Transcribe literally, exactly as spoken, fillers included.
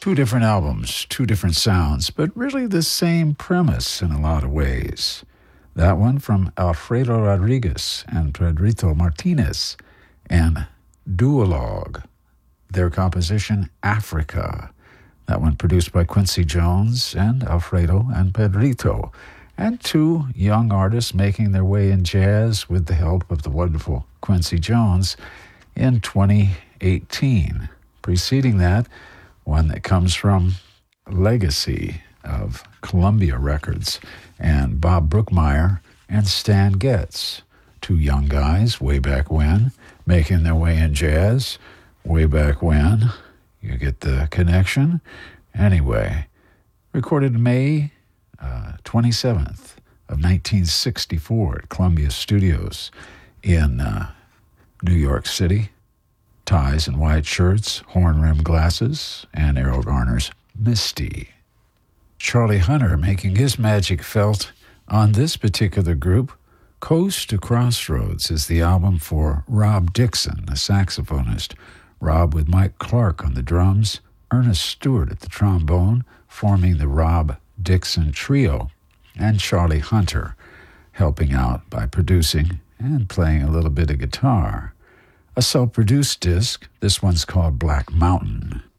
Two different albums, two different sounds, but really the same premise in a lot of ways. That one from Alfredo Rodriguez and Pedrito Martinez, and Duologue, their composition Africa. That one produced by Quincy Jones and Alfredo and Pedrito, and two young artists making their way in jazz with the help of the wonderful Quincy Jones in twenty eighteen. Preceding that, one that comes from Legacy of Columbia Records and Bob Brookmeyer and Stan Getz, two young guys way back when, making their way in jazz way back when. You get the connection? Anyway, recorded May uh, twenty-seventh of nineteen sixty-four at Columbia Studios in uh, New York City. Ties and white shirts, horn-rimmed glasses, and Errol Garner's Misty. Charlie Hunter making his magic felt on this particular group. Coast to Crossroads is the album for Rob Dixon, a saxophonist. Rob with Mike Clark on the drums, Ernest Stewart at the trombone, forming the Rob Dixon Trio, and Charlie Hunter helping out by producing and playing a little bit of guitar. A self-produced disc, this one's called Black Mountain.